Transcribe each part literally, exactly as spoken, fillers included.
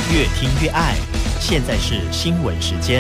越听越爱。现在是新闻时间。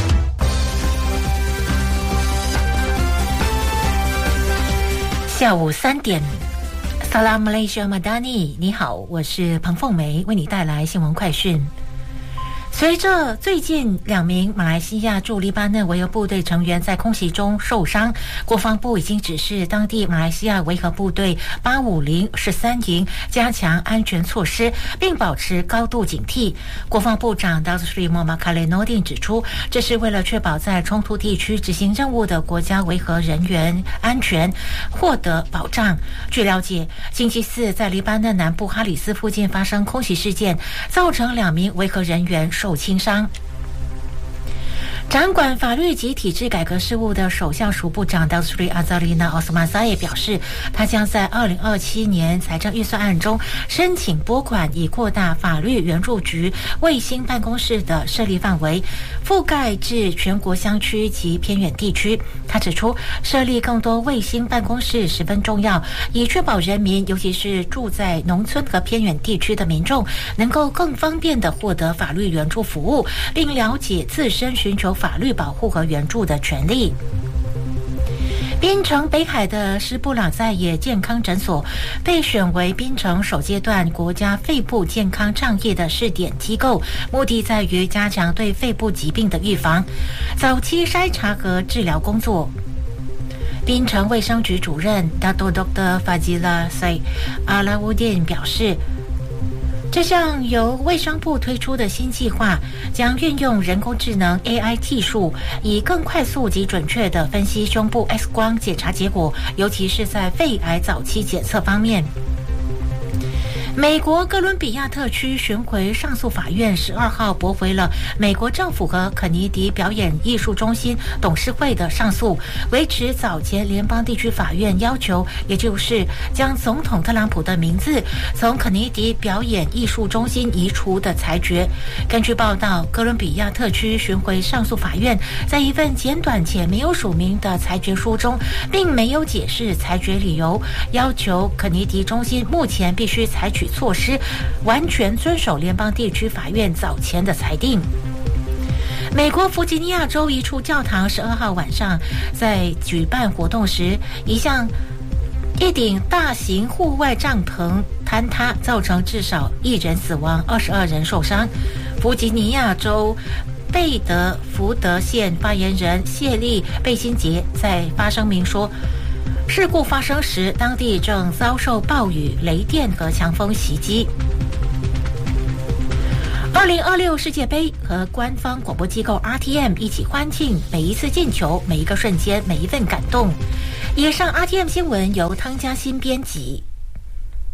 下午三点 Salam Malaysia Madani， 你好，我是彭凤梅，为你带来新闻快讯。随着最近两名马来西亚驻黎巴嫩维和部队成员在空袭中受伤，国防部已经指示当地马来西亚维和部队八五零十三营加强安全措施，并保持高度警惕。国防部长 Datuk Seri Muhammad Khalid Nordin 指出，这是为了确保在冲突地区执行任务的国家维和人员安全获得保障。据了解，星期四在黎巴嫩南部哈里斯附近发生空袭事件，造成两名维和人员受轻伤。掌管法律及体制改革事务的首相署部长 Datuk Seri Azalina Osman Said 表示，他将在二零二七年财政预算案中申请拨款，以扩大法律援助局卫星办公室的设立范围，覆盖至全国乡区及偏远地区。他指出，设立更多卫星办公室十分重要，以确保人民，尤其是住在农村和偏远地区的民众，能够更方便地获得法律援助服务，并了解自身寻求法律保护和援助的权利。槟城北海的施布朗在野健康诊所被选为槟城首阶段国家肺部健康倡议的试点机构，目的在于加强对肺部疾病的预防、早期筛查和治疗工作。槟城卫生局主任 Dato Doktor Fazila Said Alauddin 表示，这项由卫生部推出的新计划将运用人工智能 A I 技术，以更快速及准确地分析胸部 X 光检查结果，尤其是在肺癌早期检测方面。美国哥伦比亚特区巡回上诉法院十二号驳回了美国政府和肯尼迪表演艺术中心董事会的上诉，维持早前联邦地区法院要求，也就是将总统特朗普的名字从肯尼迪表演艺术中心移除的裁决。根据报道，哥伦比亚特区巡回上诉法院在一份简短且没有署名的裁决书中，并没有解释裁决理由，要求肯尼迪中心目前必须采取措施，完全遵守联邦地区法院早前的裁定。美国弗吉尼亚州一处教堂十二号晚上在举办活动时，一项一顶大型户外帐篷坍塌，造成至少一人死亡，二十二人受伤。弗吉尼亚州贝德福德县发言人谢利贝辛杰在发声明说，事故发生时，当地正遭受暴雨、雷电和强风袭击。二零二六世界杯和官方广播机构 R T M 一起欢庆每一次进球、每一个瞬间、每一份感动。以上 R T M 新闻由汤嘉欣编辑，